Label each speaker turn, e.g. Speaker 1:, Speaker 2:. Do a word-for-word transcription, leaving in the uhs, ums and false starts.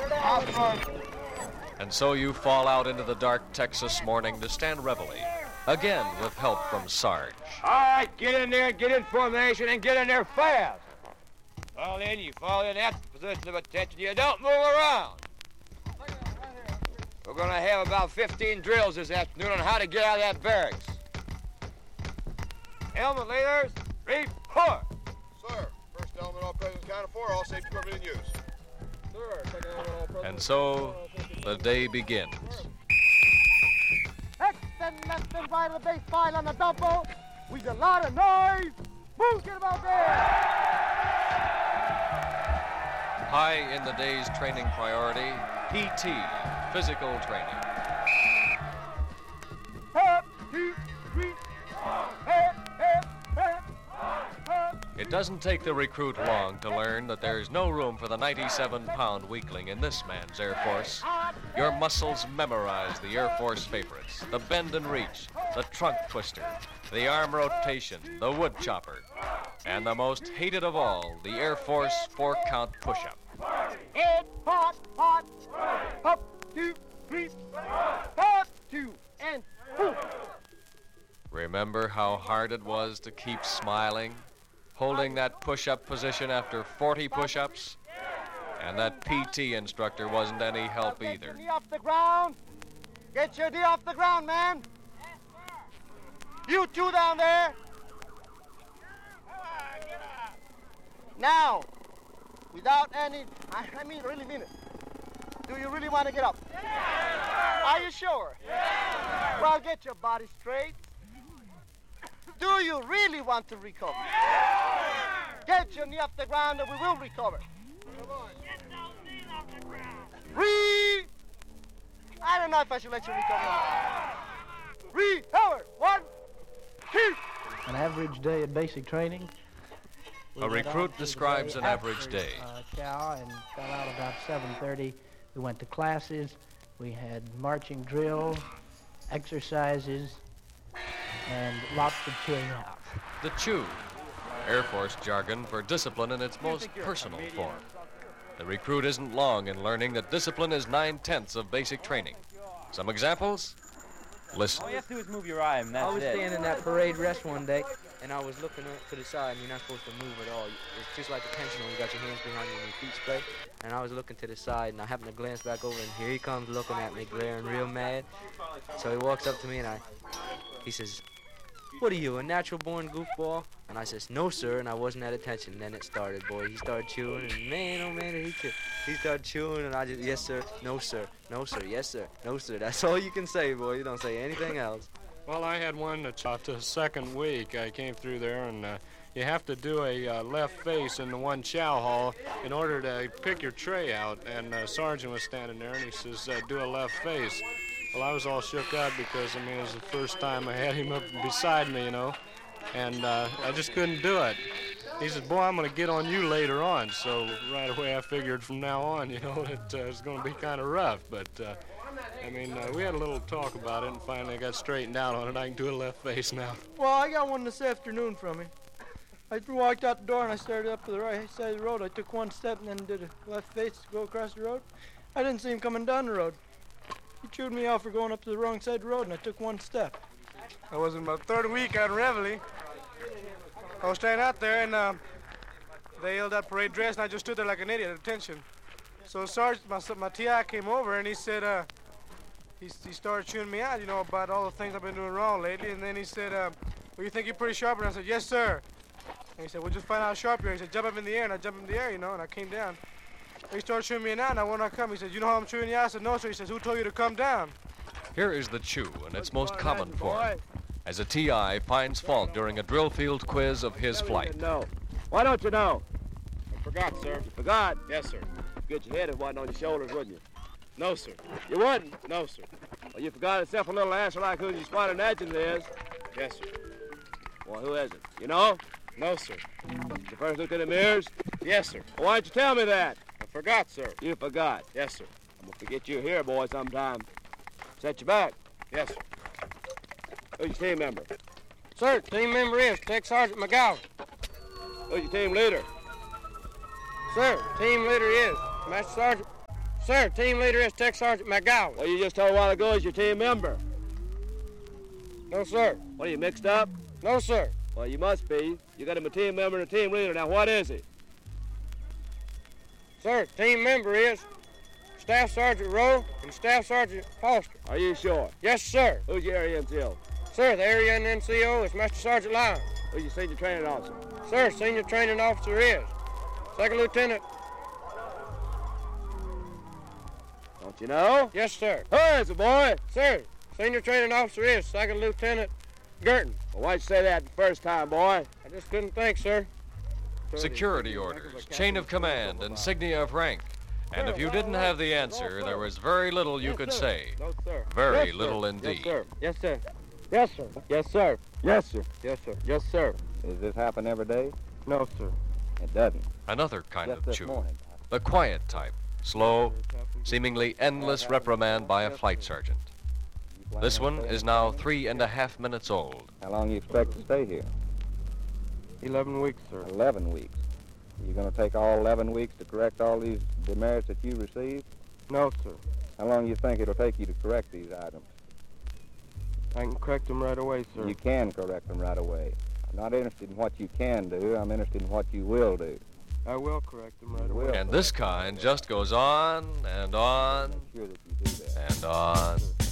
Speaker 1: And so you fall out into the dark Texas morning to stand reveille, again with help from Sarge.
Speaker 2: All right, get in there, get in formation, and get in there fast. Fall in, you fall in that position of attention. You don't move around. We're going to have about fifteen drills this afternoon on how to get out of that barracks. Helmet leaders, report.
Speaker 3: Sir, first element all present counted for, all safety equipment in use. Sir, second element all present.
Speaker 1: And so the day begins.
Speaker 4: Extend left and right of the base file on the double. With a lot of noise. Move, get about there.
Speaker 1: High in the day's training priority, P T, physical training.
Speaker 4: Up, two, three. Up, up, up, up.
Speaker 1: It doesn't take the recruit long to learn that there's no room for the ninety-seven pound weakling in this man's Air Force. Your muscles memorize the Air Force favorites, the bend and reach, the trunk twister, the arm rotation, the wood chopper, and the most hated of all, the Air Force four-count push-up.
Speaker 4: Head, hot, hot. Up, two, three. Up, two, and two.
Speaker 1: Remember how hard it was to keep smiling, holding that push-up position after forty push-ups? And that P T instructor wasn't any help either.
Speaker 4: Get your knee off the ground. Get your knee off the ground, man. You two down there. Now, without any, I, I mean, really mean it. Do you really want to get up? Are you sure? Well, get your body straight. Do you really want to recover? Get your knee off the ground and we will recover. Get those knees off the ground. Re... I don't know if I should let you recover. Recover. One, two.
Speaker 5: An average day at basic training. We
Speaker 1: A recruit describes an average
Speaker 5: after,
Speaker 1: day.
Speaker 5: Uh, chow and got out about seven thirty. We went to classes. We had marching drill, exercises, and lots of chewing out.
Speaker 1: The chew, Air Force jargon for discipline in its most personal form. The recruit isn't long in learning that discipline is nine-tenths of basic training. Some examples? Listen.
Speaker 6: All you have to do is move your eye, and that's it. I was standing in that parade rest one day, and I was looking up to the side, and you're not supposed to move at all. It's just like a tension when you got your hands behind you and your feet straight. And I was looking to the side, and I happened to glance back over, and here he comes looking at me, glaring real mad. So he walks up to me, and I, he says, "What are you, a natural-born goofball?" And I says, "No, sir," and I wasn't at attention. And then it started, boy. He started chewing, and man, oh, man, he chew. He started chewing, and I just, "Yes, sir, no, sir, no, sir, yes, sir, no, sir." That's all you can say, boy. You don't say anything else.
Speaker 7: Well, I had one that's about the second week. I came through there, and uh, you have to do a uh, left face in the one chow hall in order to pick your tray out. And uh, Sergeant was standing there, and he says, uh, "Do a left face." Well, I was all shook up because, I mean, it was the first time I had him up beside me, you know, and uh, I just couldn't do it. He said, "Boy, I'm going to get on you later on." So right away I figured from now on, you know, it uh, was going to be kind of rough. But, uh, I mean, uh, we had a little talk about it and finally got straightened out on it. I can do a left face now.
Speaker 8: Well, I got one this afternoon from him. I walked out the door and I started up to the right side of the road. I took one step and then did a left face to go across the road. I didn't see him coming down the road. He chewed me out for going up to the wrong side of the road, and I took one step.
Speaker 9: I was in my third week out in Reveille. I was standing out there, and uh, they yelled out parade dress, and I just stood there like an idiot at attention. So Sergeant, my, my T I came over, and he said, uh, he, he started chewing me out, you know, about all the things I've been doing wrong lately. And then he said, uh, "Well, you think you're pretty sharp?" And I said, "Yes, sir." And he said, "Well, just find out how sharp you are." He said, "Jump up in the air," and I jumped in the air, you know, and I came down. He started chewing me out, and I would not come. He said, "You know how I'm chewing you out?" I said, "No, sir." He says, "Who told you to come down?"
Speaker 1: Here is the chew in its most common form, as a T I finds fault during a drill field quiz of his flight.
Speaker 2: No. Why don't you know?
Speaker 9: I forgot, sir.
Speaker 2: You forgot?
Speaker 9: Yes, sir.
Speaker 2: Get your head and wasn't on your shoulders, wouldn't you?
Speaker 9: No, sir.
Speaker 2: You wouldn't?
Speaker 9: No, sir.
Speaker 2: Well, you forgot yourself a little answer like who's your spot imagine is.
Speaker 9: Yes, sir.
Speaker 2: Well, who is it? You know?
Speaker 9: No, sir.
Speaker 2: You first looked in the mirrors?
Speaker 9: Yes, sir.
Speaker 2: Well, why don't you tell me that?
Speaker 9: I forgot, sir.
Speaker 2: You forgot?
Speaker 9: Yes, sir.
Speaker 2: I'm going to forget you here, boy, sometime. Set you back.
Speaker 9: Yes, sir.
Speaker 2: Who's your team member?
Speaker 9: Sir, team member is Tech Sergeant McGowan.
Speaker 2: Who's your team leader?
Speaker 9: Sir, team leader is Master Sergeant
Speaker 2: Sir, team leader is Tech Sergeant McGowan.
Speaker 10: Well, you just told a while ago is your team member.
Speaker 2: No, sir.
Speaker 10: What, are you mixed up?
Speaker 2: No, sir.
Speaker 10: Well, you must be. You got him a team member and a team leader. Now, what is he?
Speaker 2: Sir, team member is Staff Sergeant Rowe and Staff Sergeant Foster.
Speaker 10: Are you sure?
Speaker 2: Yes, sir.
Speaker 10: Who's your area N C O?
Speaker 2: Sir, the area N C O is Master Sergeant Lyons.
Speaker 10: Who's your senior training officer?
Speaker 2: Sir, senior training officer is Second Lieutenant.
Speaker 10: Don't you know?
Speaker 2: Yes, sir.
Speaker 10: Who is it, boy?
Speaker 2: Sir, senior training officer is Second Lieutenant Girton.
Speaker 10: Well, why'd you say that the first time, boy?
Speaker 2: I just couldn't think, sir.
Speaker 1: Security orders, chain of command, insignia of rank. And if you didn't have the answer, there was very little you could say.
Speaker 2: No, sir.
Speaker 1: Very
Speaker 2: Yes,
Speaker 1: little
Speaker 2: sir.
Speaker 1: indeed.
Speaker 2: Yes, sir. Yes, sir. Yes, sir. Yes, sir.
Speaker 10: Yes, sir.
Speaker 2: Yes, sir. Yes, sir.
Speaker 11: Does this happen every day?
Speaker 2: No, sir.
Speaker 11: It doesn't.
Speaker 1: Another kind
Speaker 11: Just
Speaker 1: of
Speaker 11: this
Speaker 1: chew.
Speaker 11: morning.
Speaker 1: The quiet type. Slow, seemingly endless reprimand by a flight sergeant. This one is now three and a half minutes old.
Speaker 11: How long you expect to stay here?
Speaker 2: Eleven weeks, sir.
Speaker 11: Eleven weeks. You going to take all eleven weeks to correct all these demerits that you received?
Speaker 2: No, sir.
Speaker 11: How long do you think it'll take you to correct these items?
Speaker 2: I can correct them right away, sir.
Speaker 11: You can correct them right away. I'm not interested in what you can do. I'm interested in what you will do.
Speaker 2: I will correct them right
Speaker 11: You
Speaker 2: away.
Speaker 11: will
Speaker 1: And this kind just goes on and on
Speaker 11: Make sure that you do that.
Speaker 1: and on